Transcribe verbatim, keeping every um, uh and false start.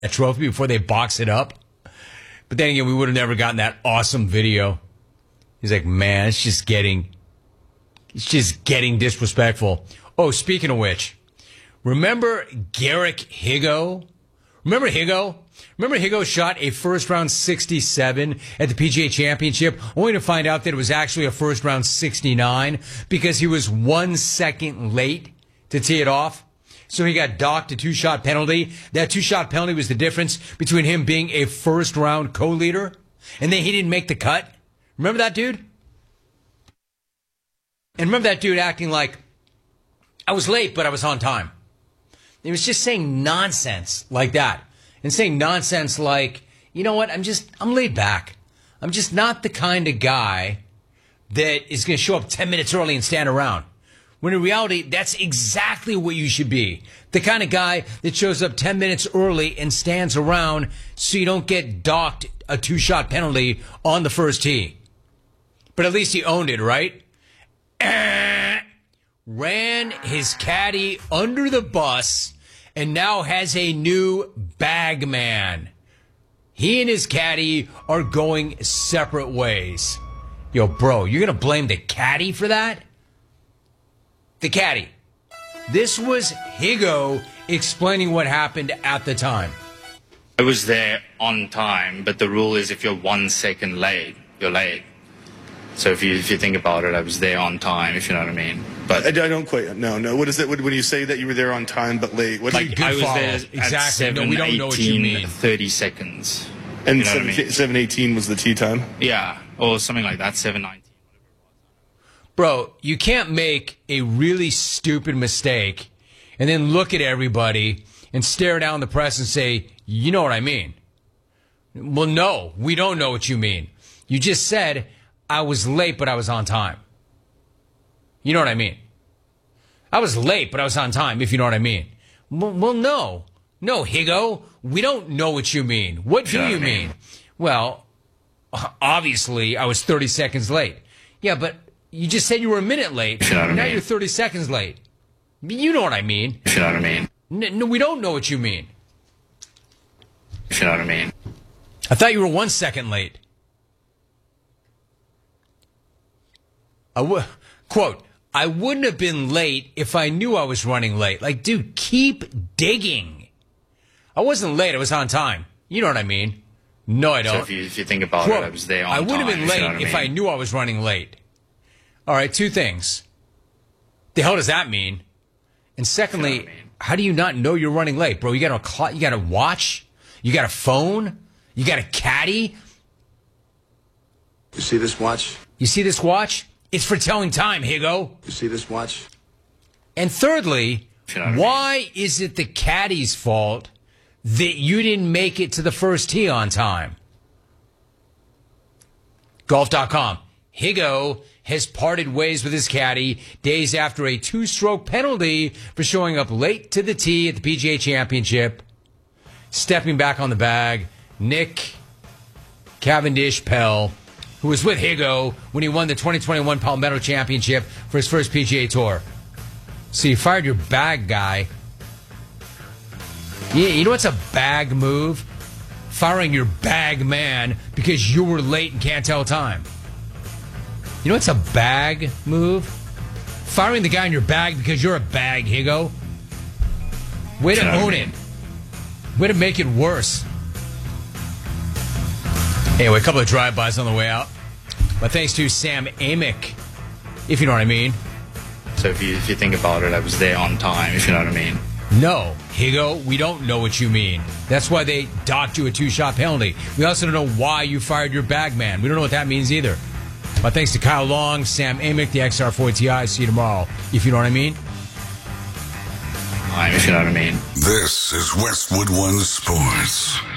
a trophy before they box it up. But then again, we would have never gotten that awesome video. He's like, man, it's just getting, it's just getting disrespectful. Oh, speaking of which, remember Garrick Higgo? Remember Higgo? Remember Higgo shot a first-round sixty-seven at the P G A Championship, only to find out that it was actually a first-round sixty-nine because he was one second late to tee it off. So he got docked a two-shot penalty. That two-shot penalty was the difference between him being a first-round co-leader and then he didn't make the cut. Remember that dude? And remember that dude acting like, I was late, but I was on time. He was just saying nonsense like that. And saying nonsense like, you know what, I'm just, I'm laid back. I'm just not the kind of guy that is going to show up ten minutes early and stand around. When in reality, that's exactly what you should be. The kind of guy that shows up ten minutes early and stands around so you don't get docked a two-shot penalty on the first tee. But at least he owned it, right? Eh, ran his caddy under the bus and now has a new bag man. He and his caddy are going separate ways. Yo, bro, you're going to blame the caddy for that? The caddy. This was Higgo explaining what happened at the time. I was there on time, but the rule is if you're one second late, you're late. So if you if you think about it, I was there on time, if you know what I mean. But I, I don't quite no no. What is it when you say that you were there on time but late? What like, I was follow. there exactly. at seven, no, we don't know what you mean. thirty seconds. And you know seven, what I mean? seven eighteen was the tee time. Yeah, or something like that. Seven nineteen. Bro, you can't make a really stupid mistake and then look at everybody and stare down the press and say, you know what I mean. Well, no, we don't know what you mean. You just said, I was late, but I was on time. You know what I mean? I was late, but I was on time, if you know what I mean. Well, well no. No, Higgo, we don't know what you mean. What do you mean? mean? Well, obviously, I was thirty seconds late. Yeah, but you just said you were a minute late. You know what I now mean? You're thirty seconds late. You know what I mean. You know what I mean? No, no, we don't know what you mean. You know what I mean? I thought you were one second late. I w- quote, I wouldn't have been late if I knew I was running late. Like, dude, keep digging. I wasn't late. I was on time. You know what I mean? No, I don't. So if you, if you think about quote, it, I was there on I time. would have been late you know if I, I mean? knew I was running late. All right, two things. The hell does that mean? And secondly, you know I mean? How do you not know you're running late, bro? You got a clock, you got a watch, you got a phone, you got a caddy. You see this watch? You see this watch? It's for telling time, Higgo. You see this watch? And thirdly, you know why I mean? is it the caddy's fault that you didn't make it to the first tee on time? Golf dot com. Higgo has parted ways with his caddy days after a two-stroke penalty for showing up late to the tee at the P G A Championship. Stepping back on the bag, Nick Cavendish Pell, who was with Higgo when he won the twenty twenty-one Palmetto Championship for his first P G A Tour. So you fired your bag guy. Yeah, you know what's a bag move? Firing your bag man because you were late and can't tell time. You know what's a bag move? Firing the guy in your bag because you're a bag, Higgo. Way to own it. Way to make it worse. Anyway, a couple of drive-bys on the way out. But thanks to Sam Amick, if you know what I mean. So if you if you think about it, I was there on time, if you know what I mean. No, Higgo, we don't know what you mean. That's why they docked you a two-shot penalty. We also don't know why you fired your bag man. We don't know what that means either. But thanks to Kyle Long, Sam Amick, the X R forty Ti. See you tomorrow, if you know what I mean. If you know what I mean. This is Westwood One Sports.